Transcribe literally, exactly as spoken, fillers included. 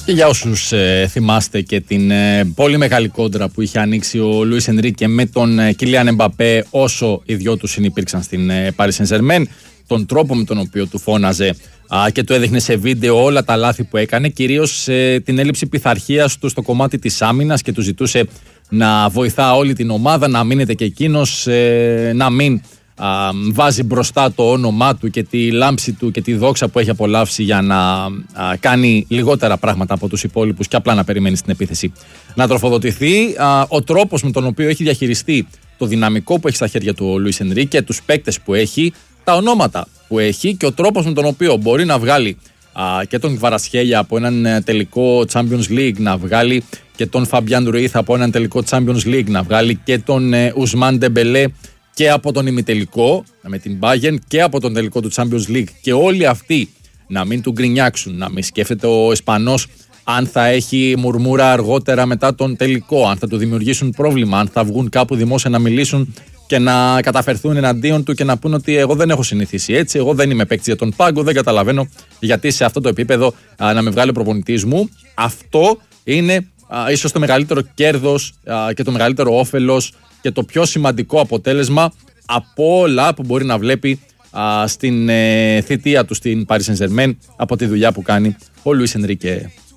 Και για όσους ε, θυμάστε και την ε, πολύ μεγάλη κόντρα που είχε ανοίξει ο Λουίς Ενρίκε με τον ε, Κιλιάν Εμπαπέ όσο οι δυο τους συνυπήρξαν στην ε, Paris Saint-Germain, τον τρόπο με τον οποίο του φώναζε α, και του έδειχνε σε βίντεο όλα τα λάθη που έκανε, κυρίως ε, την έλλειψη πειθαρχίας του στο κομμάτι της άμυνας, και του ζητούσε να βοηθά όλη την ομάδα, να μείνεται και εκείνος, ε, να μην α, βάζει μπροστά το όνομά του και τη λάμψη του και τη δόξα που έχει απολαύσει για να α, κάνει λιγότερα πράγματα από τους υπόλοιπους και απλά να περιμένει στην επίθεση να τροφοδοτηθεί. Α, ο τρόπος με τον οποίο έχει διαχειριστεί το δυναμικό που έχει στα χέρια του ο Λουίς Ενρίκε, τους παίκτες που έχει, τα ονόματα που έχει και ο τρόπος με τον οποίο μπορεί να βγάλει α, και τον Κβαρασχέλια από έναν τελικό Champions League, να βγάλει και τον Φαμπιάν Ρουίθ από έναν τελικό Champions League, να βγάλει και τον Ουσμάν Ντεμπελέ και από τον ημιτελικό με την Bayern και από τον τελικό του Champions League, και όλοι αυτοί να μην του γκρινιάξουν, να μην σκέφτεται ο Ισπανός αν θα έχει μουρμούρα αργότερα μετά τον τελικό, αν θα του δημιουργήσουν πρόβλημα, αν θα βγουν κάπου δημόσια να μιλήσουν και να καταφερθούν εναντίον του και να πούν ότι εγώ δεν έχω συνηθίσει έτσι, εγώ δεν είμαι παίκτης για τον πάγκο, δεν καταλαβαίνω γιατί σε αυτό το επίπεδο α, να με βγάλει ο προπονητής μου. Αυτό είναι α, ίσως το μεγαλύτερο κέρδος α, και το μεγαλύτερο όφελος και το πιο σημαντικό αποτέλεσμα από όλα που μπορεί να βλέπει α, στην ε, θητεία του στην Paris Saint-Germain από τη δουλειά που κάνει ο Λουίς Ενρίκε.